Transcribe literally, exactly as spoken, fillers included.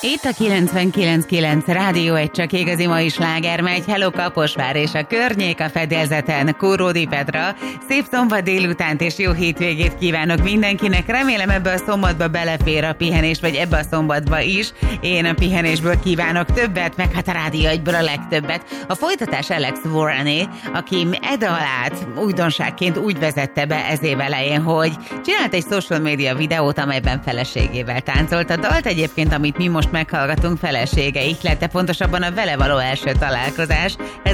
Itt a kilencvenkilenc kilenc Rádió, egy csak igazi mai sláger megy. Hello Kaposvár és a környék a fedélzeten. Kóródi Petra. Szép szombat délutánt és jó hétvégét kívánok mindenkinek. Remélem ebbe a szombatba belefér a pihenés, vagy ebbe a szombatba is. Én a pihenésből kívánok többet, meg hát a Rádió egyből a legtöbbet. A folytatás Alex Warrené, aki e dalát újdonságként úgy vezette be ez év elején, hogy csinált egy social media videót, amelyben feleségével táncolt. A dalt egyébként, amit mi most meghallgatunk, felesége ihlette, pontosabban a vele való első találkozás. Ez